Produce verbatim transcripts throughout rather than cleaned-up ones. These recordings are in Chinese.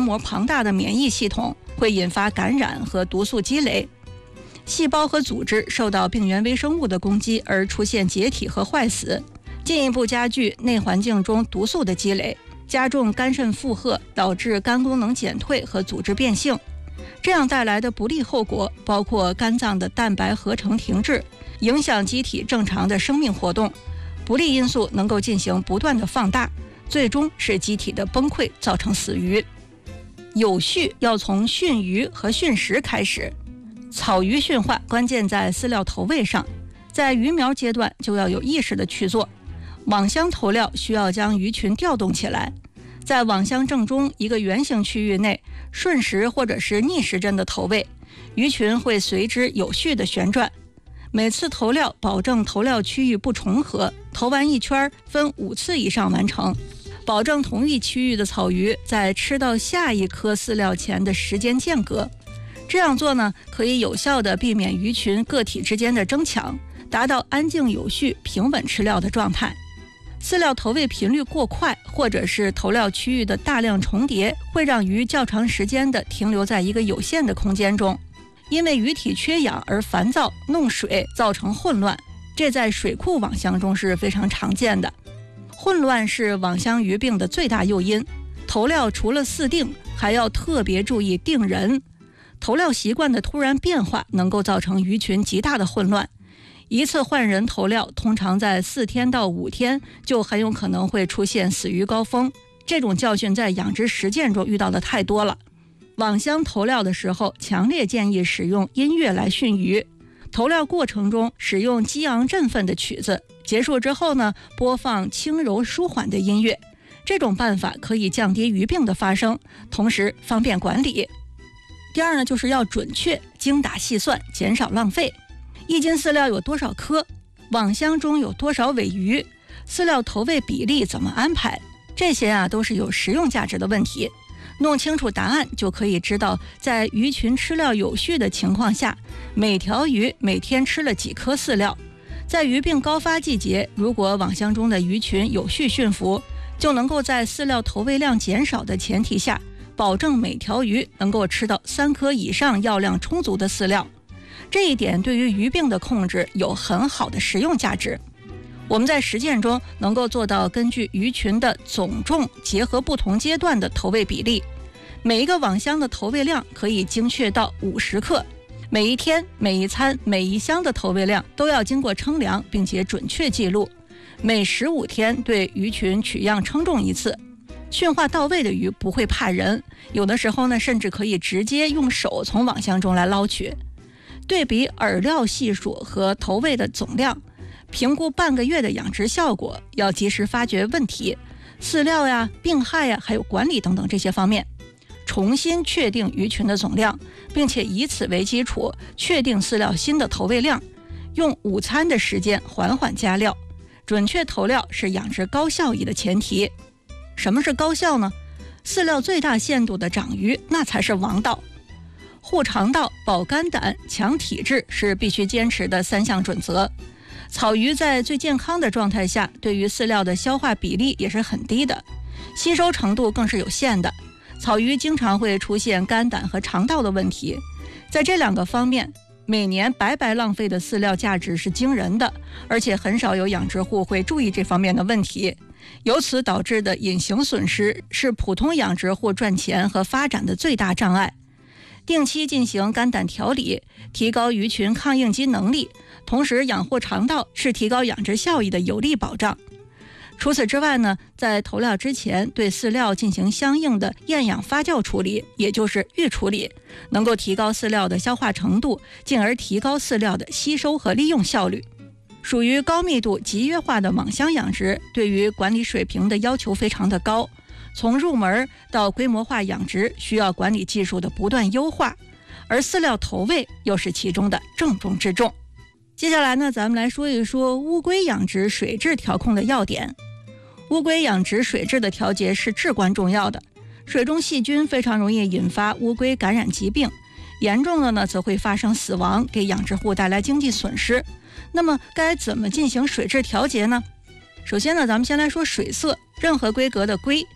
模庞大的免疫系统，会引发感染和毒素积累。细胞和组织受到病原微生物的攻击而出现解体和坏死，进一步加剧内环境中毒素的积累，加重肝肾负荷，导致肝功能减退和组织变性。这样带来的不利后果包括肝脏的蛋白合成停滞，影响机体正常的生命活动。不利因素能够进行不断的放大，最终是机体的崩溃，造成死鱼。有序要从驯鱼和驯食开始。草鱼驯化关键在饲料投喂上，在鱼苗阶段就要有意识的去做。网箱投料需要将鱼群调动起来，在网箱正中一个圆形区域内顺时或者是逆时针的投喂，鱼群会随之有序的旋转。每次投料保证投料区域不重合，投完一圈分五次以上完成，保证同一区域的草鱼在吃到下一颗饲料前的时间间隔。这样做呢，可以有效地避免鱼群个体之间的争抢，达到安静有序、平稳吃料的状态。饲料投喂频率过快，或者是投料区域的大量重叠，会让鱼较长时间地停留在一个有限的空间中。因为鱼体缺氧而烦躁弄水，造成混乱，这在水库网箱中是非常常见的。混乱是网箱鱼病的最大诱因，投料除了饲定，还要特别注意定人。投料习惯的突然变化能够造成鱼群极大的混乱，一次换人投料通常在四天到五天就很有可能会出现死鱼高峰，这种教训在养殖实践中遇到的太多了。网箱投料的时候，强烈建议使用音乐来驯鱼。投料过程中使用激昂振奋的曲子，结束之后呢，播放轻柔舒缓的音乐。这种办法可以降低鱼病的发生，同时方便管理。第二呢，就是要准确、精打细算，减少浪费。一斤饲料有多少颗？网箱中有多少尾鱼？饲料投喂比例怎么安排？这些啊都是有实用价值的问题。弄清楚答案，就可以知道在鱼群吃料有序的情况下，每条鱼每天吃了几颗饲料。在鱼病高发季节，如果网箱中的鱼群有序驯服，就能够在饲料投喂量减少的前提下，保证每条鱼能够吃到三颗以上药量充足的饲料。这一点对于鱼病的控制有很好的实用价值。我们在实践中能够做到根据鱼群的总重结合不同阶段的投喂比例，每一个网箱的投喂量可以精确到五十克，每一天、每一餐、每一箱的投喂量都要经过称量并且准确记录，每十五天对鱼群取样称重一次。驯化到位的鱼不会怕人，有的时候呢，甚至可以直接用手从网箱中来捞取。对比饵料系数和投喂的总量，评估半个月的养殖效果，要及时发掘问题，饲料呀、病害呀，还有管理等等这些方面，重新确定鱼群的总量，并且以此为基础确定饲料新的投喂量，用午餐的时间缓缓加料。准确投料是养殖高效益的前提。什么是高效呢？饲料最大限度的长鱼，那才是王道。护肠道、保肝胆、强体质是必须坚持的三项准则。草鱼在最健康的状态下，对于饲料的消化比例也是很低的，吸收程度更是有限的。草鱼经常会出现肝胆和肠道的问题，在这两个方面，每年白白浪费的饲料价值是惊人的，而且很少有养殖户会注意这方面的问题，由此导致的隐形损失是普通养殖户赚钱和发展的最大障碍。定期进行肝胆调理，提高鱼群抗应激能力，同时养护肠道是提高养殖效益的有力保障。除此之外呢，在投料之前对饲料进行相应的厌氧发酵处理，也就是预处理，能够提高饲料的消化程度，进而提高饲料的吸收和利用效率。属于高密度集约化的网箱养殖，对于管理水平的要求非常的高，从入门到规模化养殖需要管理技术的不断优化，而饲料投喂又是其中的重中之重。接下来呢，咱们来说一说乌龟养殖水质调控的要点。乌龟养殖水质的调节是至关重要的，水中细菌非常容易引发乌龟感染疾病，严重的呢则会发生死亡，给养殖户带来经济损失。那么该怎么进行水质调节呢？首先呢，咱们先来说水色，任何规格的龟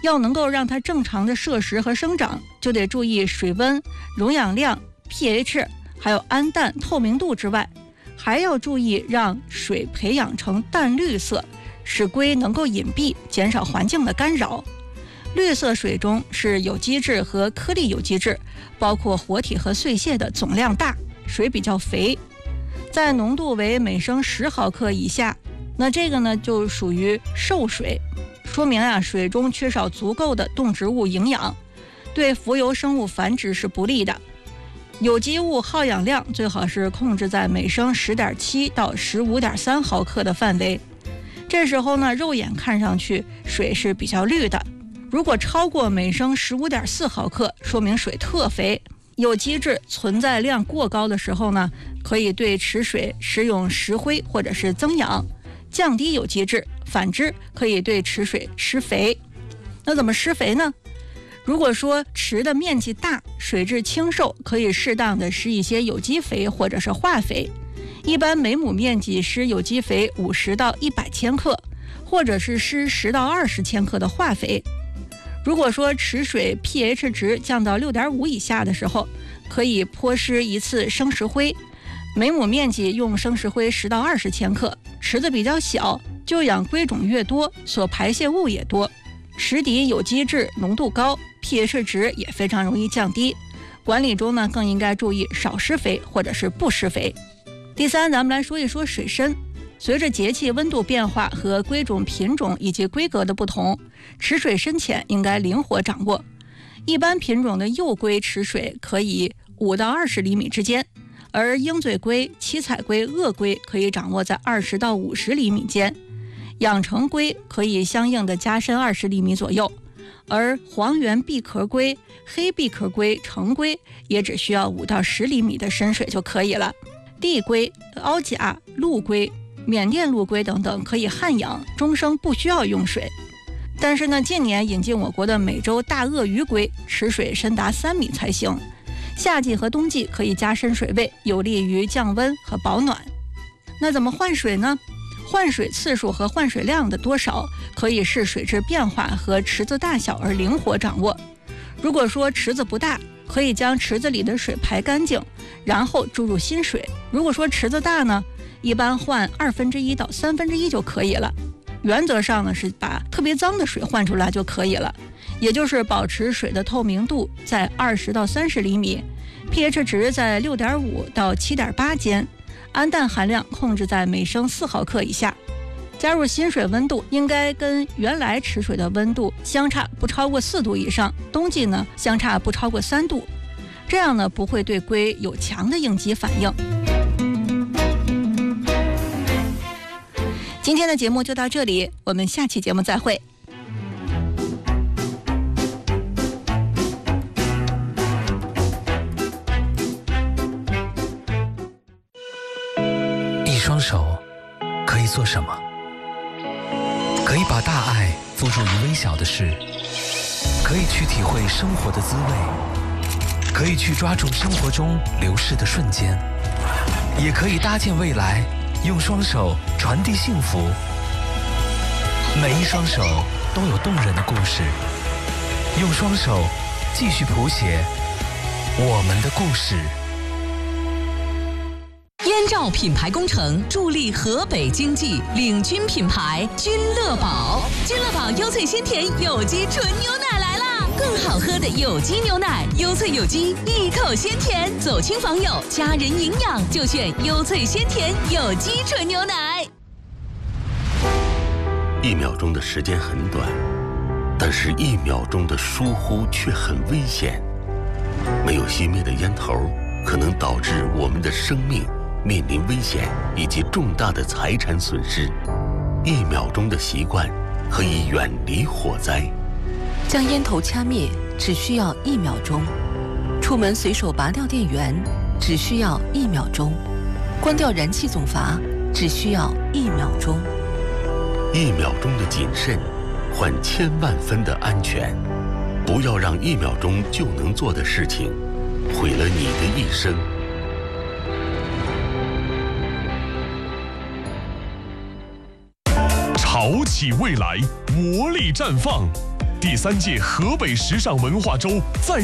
要能够让它正常的摄食和生长，就得注意水温、溶氧量、pH， 还有氨氮透明度之外，还要注意让水培养成淡绿色，使龟能够隐蔽，减少环境的干扰。绿色水中是有机质和颗粒有机质，包括活体和碎屑的总量大，水比较肥，在浓度为每升十毫克以下，那这个呢就属于瘦水，说明啊水中缺少足够的动植物营养，对浮游生物繁殖是不利的。有机物耗氧量最好是控制在每升 十点七 到 十五点三 毫克的范围，这时候呢肉眼看上去水是比较绿的，如果超过每升 十五点四 毫克，说明水特肥。有机质存在量过高的时候呢，可以对池水施用石灰或者是增氧，降低有机质，反之可以对池水施肥。那怎么施肥呢？如果说池的面积大，水质清瘦，可以适当的施一些有机肥或者是化肥，一般每亩面积施有机肥五十到一百千克，或者是施十到二十千克的化肥。如果说池水 pH 值降到 六点五 以下的时候，可以泼施一次生石灰，每亩面积用生石灰十到二十千克。池子比较小，就养龟种越多，所排泄物也多，池底有机质浓度高， pH 值也非常容易降低。管理中呢，更应该注意少施肥或者是不施肥。第三，咱们来说一说水深。随着节气温度变化和龟种品种以及规格的不同，池水深浅应该灵活掌握。一般品种的幼龟池水可以五到二十厘米之间，而鹰嘴龟、七彩龟、鳄龟可以掌握在二十到五十厘米间。养成龟可以相应的加深二十厘米左右，而黄缘闭壳龟、黑闭壳龟、成龟也只需要五到十厘米的深水就可以了。地龟、凹甲、陆龟、缅甸陆龟等等可以旱养，终生不需要用水。但是呢，近年引进我国的美洲大鳄鱼龟，池水深达三米才行。夏季和冬季可以加深水位，有利于降温和保暖。那怎么换水呢？换水次数和换水量的多少，可以视水质变化和池子大小而灵活掌握。如果说池子不大，可以将池子里的水排干净，然后注入新水。如果说池子大呢，一般换二分之一到三分之一就可以了。原则上呢，是把特别脏的水换出来就可以了，也就是保持水的透明度在二十到三十厘米， pH 值在 六点五 到 七点八 间，氨氮含量控制在每升四毫克以下。加入新水温度应该跟原来池水的温度相差不超过四度以上，冬季呢相差不超过三度，这样呢不会对龟有强的应激反应。今天的节目就到这里，我们下期节目再会。 一双手可以做什么？可以把大爱付诸于微小的事，可以去体会生活的滋味，可以去抓住生活中流逝的瞬间，也可以搭建未来，用双手传递幸福。每一双手都有动人的故事，用双手继续谱写我们的故事。 燕赵品牌工程助力河北经济，领军品牌君乐宝。君乐宝优萃鲜甜有机纯牛奶来啦！更好喝的有机牛奶，优萃有机，一口鲜甜，走亲访友，家人营养就选优萃鲜甜有机纯牛奶。 一秒钟的时间很短，但是一秒钟的疏忽却很危险。没有熄灭的烟头，可能导致我们的生命面临危险以及重大的财产损失。一秒钟的习惯可以远离火灾。 将烟头掐灭只需要一秒钟，出门随手拔掉电源只需要一秒钟，关掉燃气总阀只需要一秒钟。 一秒钟的谨慎，换千万分的安全。不要让一秒钟就能做的事情，毁了你的一生。 潮起未来，活力绽放， 第三届河北时尚文化周在